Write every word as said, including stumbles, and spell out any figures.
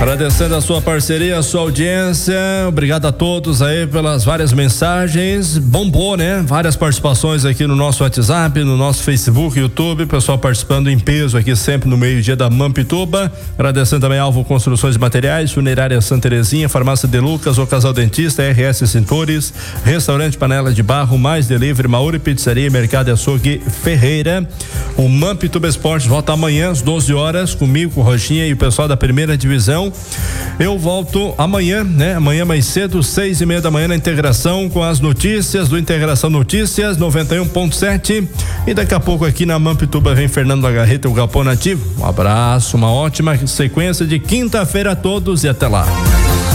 Agradecendo a sua parceria, a sua audiência, obrigado a todos aí pelas várias mensagens, bombou, né? Várias participações aqui no nosso WhatsApp, no nosso Facebook, YouTube, pessoal participando em peso aqui sempre no meio-dia da Mampituba. Agradecendo também Alvo Construções e Materiais, Funerária Santa Terezinha, Farmácia De Lucas, O Casal Dentista, R S Cintores, Restaurante Panela de Barro, Mais Delivery, Mauri Pizzaria, Mercado e Açougue Ferreira. O Mampituba Esportes volta amanhã às doze horas comigo, com o Rochinha e o pessoal da primeira divisão. Eu volto amanhã, né? Amanhã mais cedo, seis e meia da manhã na Integração, com as notícias do Integração Notícias noventa e um ponto sete, e daqui a pouco aqui na Mampituba vem Fernando Agarreta, o Galpão Nativo. Um abraço, uma ótima sequência de quinta-feira a todos e até lá.